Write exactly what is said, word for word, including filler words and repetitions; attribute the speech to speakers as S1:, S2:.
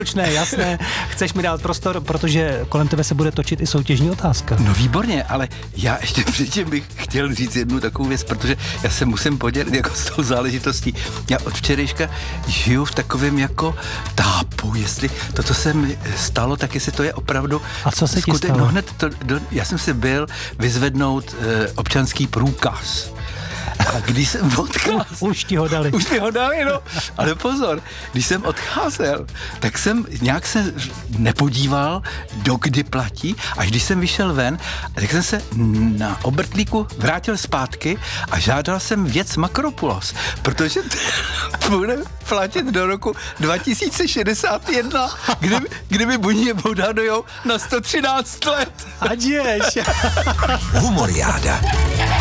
S1: Ne, jasné. Chceš mi dát prostor, protože kolem tebe se bude točit i soutěžní otázka.
S2: No výborně, ale já ještě předtím bych chtěl říct jednu takovou věc, protože já se musím podělit jako s tou záležitostí. Já od včerejška žiju v takovém jako tápu, jestli to, co se mi stalo, tak jestli to je opravdu...
S1: A co se ti stalo?
S2: No hned to, do, já jsem si byl vyzvednout e, občanský průkaz. A když jsem odcházel...
S1: Už ti ho dali.
S2: Už mi ho dali, no. Ale pozor, když jsem odcházel, tak jsem nějak se nepodíval, dokdy platí, až když jsem vyšel ven, tak jsem se na obrtlíku vrátil zpátky a žádal jsem věc Makropulos, protože bude platit do roku dva tisíce šedesát jedna, kdyby, kdyby buď bodadojou na sto třináct let.
S1: Ať ješ.
S3: Humoriáda.